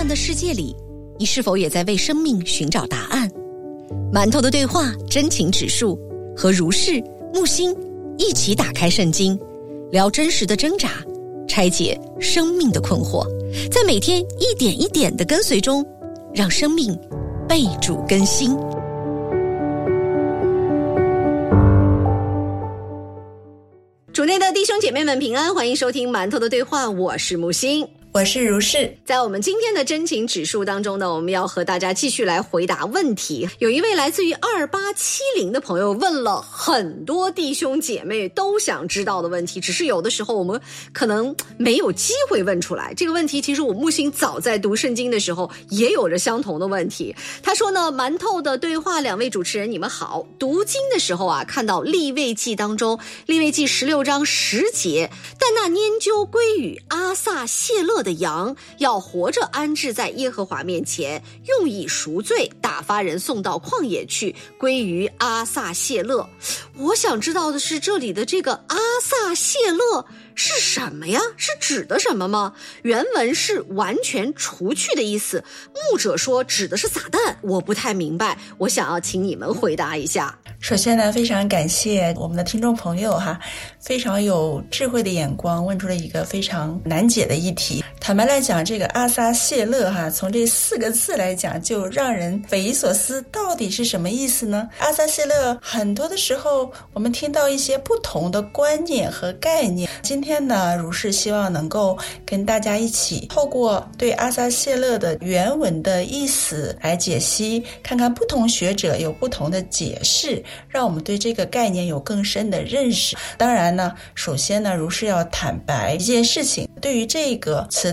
的世界里，你是否也在为生命寻找答案？馒头的对话真情指数，和如是、木星一起打开圣经，聊真实的挣扎，拆解生命的困惑，在每天一点一点的跟随中，让生命被主更新。主内的弟兄姐妹们平安，欢迎收听馒头的对话，我是木星， 我是如是。 在我们今天的真情指数当中呢，我们要和大家继续来回答问题。有一位来自于2870的朋友问了很多弟兄姐妹都想知道的问题，只是有的时候我们可能没有机会问出来。这个问题其实我木星早在读圣经的时候也有着相同的问题。他说呢，馒头的对话两位主持人你们好，读经的时候啊，看到利未记当中利未记16章10节，但那拈阄归于阿撒谢勒的羊要活着安置在耶和华面前，用以赎罪，打发人送到旷野去，归于阿撒谢勒。我想知道的是，这里的这个阿撒谢勒是什么呀？是指的什么吗？原文是完全除去的意思，牧者说指的是撒旦，我不太明白，我想要请你们回答一下。 首先呢，非常感谢我们的听众朋友非常有智慧的眼光，问出了一个非常难解的议题。坦白来讲，这个阿撒谢勒从这4个字来讲，就让人匪夷所思，到底是什么意思呢？阿撒谢勒很多的时候我们听到一些不同的观念和概念，今天呢，如是希望能够跟大家一起透过对阿撒谢勒的原文的意思来解析，看看不同学者有不同的解释，让我们对这个概念有更深的认识。当然呢，首先呢，如是要坦白一件事情，对于这个词